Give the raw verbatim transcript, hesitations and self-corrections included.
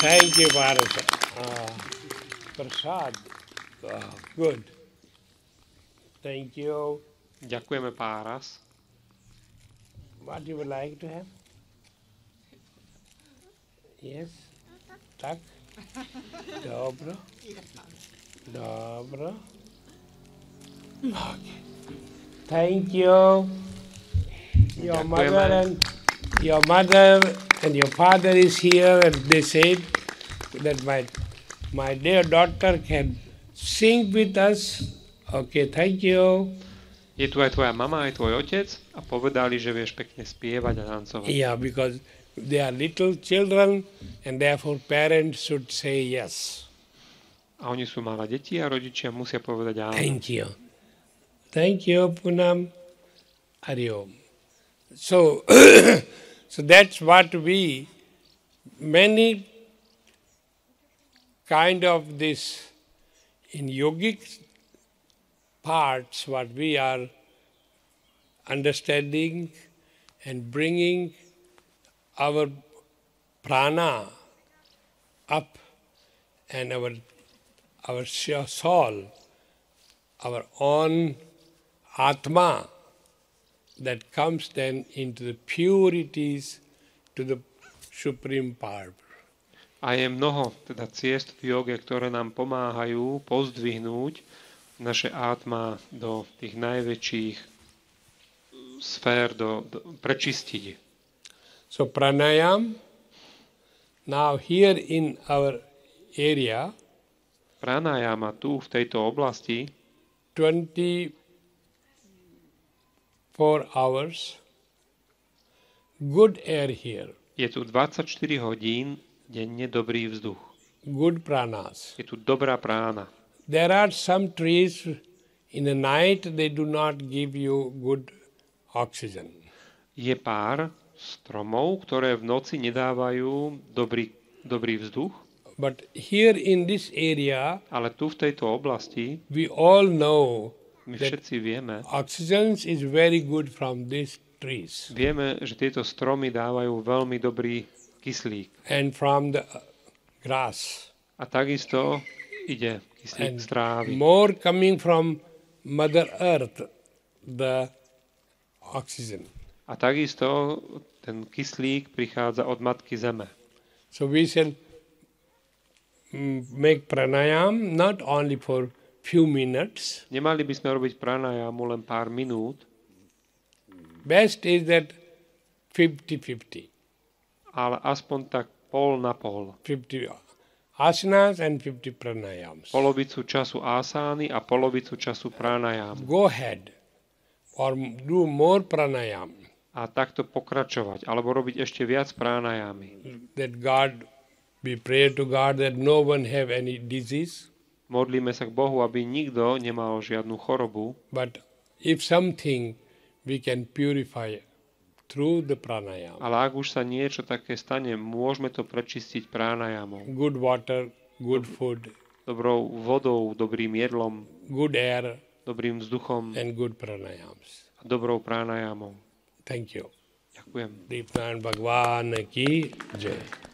Thank you, Parasa. Uh, Prasad. Wow, good. Thank you. Ďakujeme Páras. What you would like to have? Yes? Tak? Dobro. Dobro. Okay. Thank you. Your mother and your mother and your father is here, and they said that my my dear daughter can sing with us. Okay, thank you. Je tu aj tvoja mama, aj tvoj otec a povedali, že vieš pekne spievať a tancovať. Yeah, because they are little children and therefore parents should say yes. A oni sú malé deti a rodičia musia povedať áno. Thank you. Thank you, Punam. Hari Om. So, so that's what we, many kind of this, in yogic parts, what we are understanding and bringing our prana up and our our soul, our own atma, that comes then into the purities to the Supreme Power. A je mnoho teda ciest v joge, ktoré nám pomáhajú pozdvihnúť naše átma do tých najväčších sfér, do, do, prečistiť. So pranayam, now here in our area, Pranayama tu v tejto oblasti twenty-four hours, good air here. Je tu dvadsaťštyri hodín denne dobrý vzduch. Good pranas. Je tu dobrá prána. There are some trees in the night they do not give you good oxygen. Je pár stromov, ktoré v noci nedávajú dobrý, dobrý vzduch. But here in this area, ale tu v tejto oblasti we all know my that všetci vieme, oxygen is very good from these trees. Vieme, že tieto stromy dávajú veľmi dobrý kyslík. And from the grass. A takisto ide kyslík z trávy. More coming from Mother Earth, the oxygen. A takisto ten kyslík prichádza od Matky Zeme. So we shall make pranayam not only for few minutes. Nemali by sme robiť pranayamu len pár minút. Best is that fifty fifty. Ale aspoň tak pol na pol. fifty asanas and fifty pranayams. Polovicu času asány a polovicu času pranayamu. Go ahead or do more pranayam. A takto pokračovať, alebo robiť ešte viac pranayamy. That God, we pray to God that no one have any disease. Modlíme sa k Bohu, aby nikto nemal žiadnu chorobu. But if something we can purify through the pranayama. Ale ak už sa niečo také stane, môžeme to prečistiť pranayamom. Good water, good food. Dobrou vodou, dobrým jedlom. Good air. Dobrým vzduchom. And good pranayams. A dobrou pranayamom. Thank you. Ďakujem. Deepnan Bhagwan ki jai.